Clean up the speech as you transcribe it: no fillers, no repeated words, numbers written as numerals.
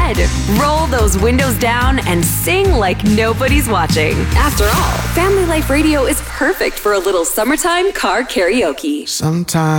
bed, roll those windows down, and sing like nobody's watching. After all, Family Life Radio is perfect for a little summertime car karaoke. Sometimes